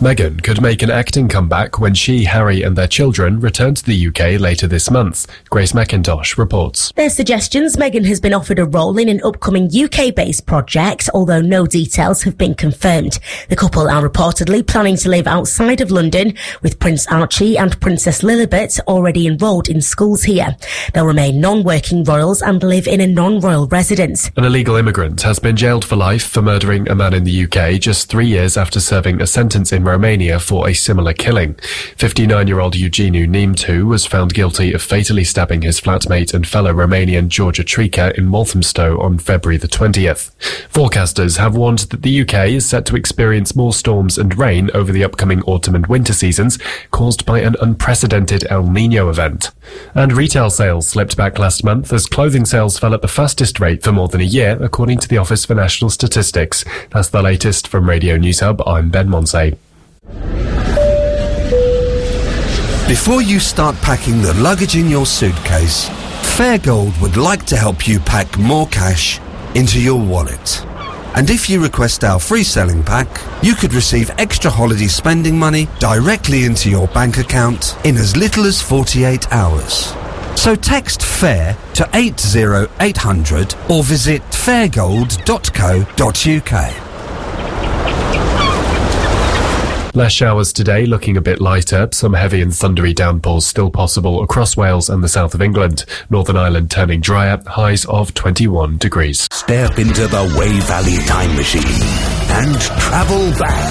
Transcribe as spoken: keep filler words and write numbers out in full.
Meghan could make an acting comeback when she, Harry and their children return to the U K later this month. Grace McIntosh reports. There's suggestions Meghan has been offered a role in an upcoming U K-based project, although no details have been confirmed. The couple are reportedly planning to live outside of London, with Prince Archie and Princess Lilibet already enrolled in schools here. They'll remain non-working royals and live in a non-royal residence. An illegal immigrant has been jailed for life for murdering a man in the U K just three years after serving a sentence in Romania for a similar killing. fifty-nine-year-old Eugeniu Neamtu was found guilty of fatally stabbing his flatmate and fellow Romanian Georgia Trica in Walthamstow on February the twentieth. Forecasters have warned that the U K is set to experience more storms and rain over the upcoming autumn and winter seasons, caused by an unprecedented El Niño event. And retail sales slipped back last month as clothing sales fell at the fastest rate for more than a year, according to the Office for National Statistics. That's the latest from Radio News Hub. I'm Ben Monsey. Before you start packing the luggage in your suitcase, Fairgold would like to help you pack more cash into your wallet. And if you request our free selling pack, you could receive extra holiday spending money directly into your bank account in as little as forty-eight hours. So text FAIR to eight zero eight hundred or visit fairgold dot co dot uk. Less showers today, looking a bit lighter. Some heavy and thundery downpours still possible across Wales and the south of England. Northern Ireland turning drier, highs of twenty-one degrees. Step into the Way Valley Time Machine and travel back